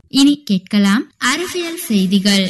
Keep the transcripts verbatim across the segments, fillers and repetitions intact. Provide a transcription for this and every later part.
இனி கேட்கலாம் அறிவியல் செய்திகள்.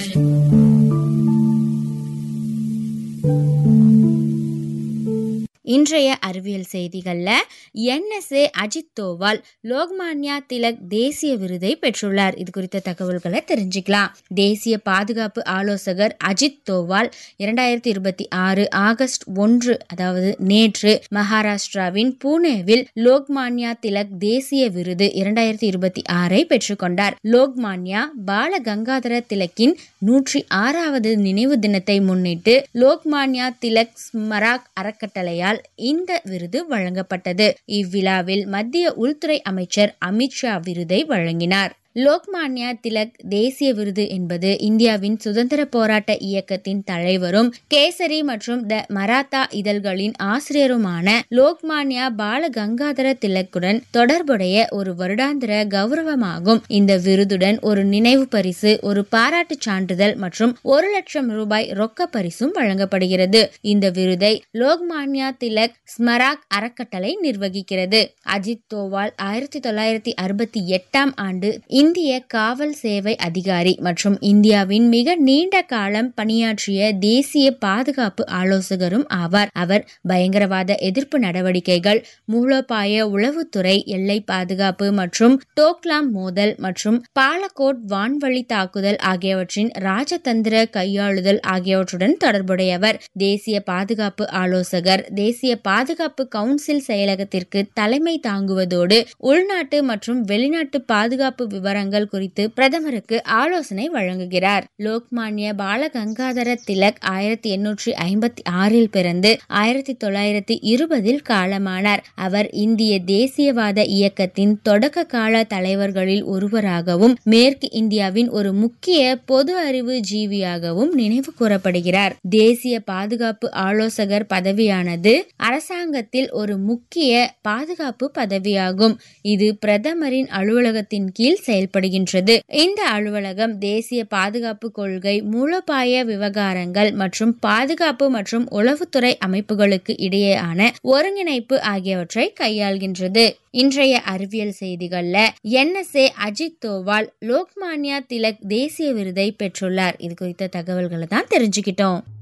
இன்றைய அறிவியல் செய்திகள்ல N S A Ajith Doval Lokmanya Tilak தேசிய விருதை பெற்றுள்ளார். இது குறித்த தகவல்களை தெரிஞ்சுக்கலாம். தேசிய பாதுகாப்பு ஆலோசகர் அஜித் தோவால் இரண்டாயிரத்தி இருபத்தி ஆறு ஆகஸ்ட் ஒன்று அதாவது நேற்று மகாராஷ்டிராவின் புனேவில் லோக்மான்யா திலக் தேசிய விருது இரண்டாயிரத்தி இருபத்தி ஆறை பெற்றுக்கொண்டார். லோக்மான்யா பால கங்காதர திலக்கின் நூற்றி ஆறாவது நினைவு தினத்தை முன்னிட்டு லோக்மான்யா திலக் ஸ்மராக் அறக்கட்டளையால் இந்த விருது வழங்கப்பட்டது. இவ்விழாவில் மத்திய உள்துறை அமைச்சர் அமித்ஷா விருதை வழங்கினார். லோக்மான்யா திலக் தேசிய விருது என்பது இந்தியாவின் சுதந்திர போராட்ட இயக்கத்தின் தலைவரும் கேசரி மற்றும் த மராத்தா இதழ்களின் ஆசிரியருமான லோக்மான்யா பால கங்காதர திலக்குடன் தொடர்புடைய ஒரு வருடாந்திர கௌரவமாகும். இந்த விருதுடன் ஒரு நினைவு பரிசு, ஒரு பாராட்டு சான்றிதழ் மற்றும் ஒரு லட்சம் ரூபாய் ரொக்க பரிசும் வழங்கப்படுகிறது. இந்த விருதை லோக்மான்யா திலக் ஸ்மராக் அறக்கட்டளை நிர்வகிக்கிறது. அஜித் தோவால் ஆயிரத்தி தொள்ளாயிரத்தி அறுபத்தி எட்டாம் ஆண்டு இந்திய காவல் சேவை அதிகாரி மற்றும் இந்தியாவின் மிக நீண்ட காலம் பணியாற்றிய தேசிய பாதுகாப்பு ஆலோசகரும் ஆவார். அவர் பயங்கரவாத எதிர்ப்பு நடவடிக்கைகள், மூலோபாய உளவுத்துறை, எல்லை பாதுகாப்பு மற்றும் டோக்லாம் மோதல் மற்றும் பாலகோட் வான்வழி தாக்குதல் ஆகியவற்றின் ராஜதந்திர கையாளுதல் ஆகியவற்றுடன் தொடர்புடையவர். தேசிய பாதுகாப்பு ஆலோசகர் தேசிய பாதுகாப்பு கவுன்சில் செயலகத்திற்கு தலைமை தாங்குவதோடு உள்நாட்டு மற்றும் வெளிநாட்டு பாதுகாப்பு விவரங்கள் குறித்து பிரதமருக்கு ஆலோசனை வழங்குகிறார். லோக்மான்ய பால கங்காதர திலக் ஆயிரத்தி எண்ணூற்றி ஐம்பத்தி ஆறில் பிறந்து ஆயிரத்தி தொள்ளாயிரத்தி இருபதில் காலமானார். அவர் இந்திய தேசியவாத இயக்கத்தின் தொடக்க கால தலைவர்களில் ஒருவராகவும் மேற்கு இந்தியாவின் ஒரு முக்கிய பொது அறிவு ஜீவியாகவும் நினைவு கூறப்படுகிறார். தேசிய பாதுகாப்பு ஆலோசகர் பதவியானது அரசாங்கத்தில் ஒரு முக்கிய பாதுகாப்பு பதவியாகும். இது பிரதமரின் அலுவலகத்தின் கீழ் செயல்படுகின்றது. இந்த அலுவலகம் தேசிய பாதுகாப்பு கொள்கை, மூலோபாய விவகாரங்கள் மற்றும் பாதுகாப்பு மற்றும் உளவுத்துறை அமைப்புகளுக்கு இடையேயான ஒருங்கிணைப்பு ஆகியவற்றை கையாள்கின்றது. இன்றைய அறிவியல் செய்திகள்ல N S A Ajith Doval Lokmanya Tilak தேசிய விருதை பெற்றுள்ளார். இது குறித்த தகவல்களை தான் தெரிஞ்சுக்கிட்டோம்.